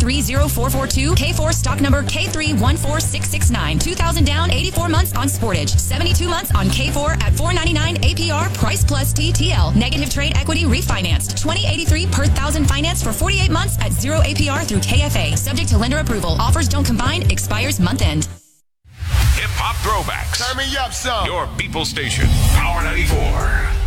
K30442, K4 stock number K314669. 2000 down, 84 months on Sportage. 72 months on K4 at $499 APR, price plus TTL. Negative trade equity refinanced. 2083 per thousand finance for 48 months at 0 APR through KFA. Subject to lender approval. Offers don't combine. Expires month end. Hip Hop Throwbacks. Turn me up some. Your people station. Power 94.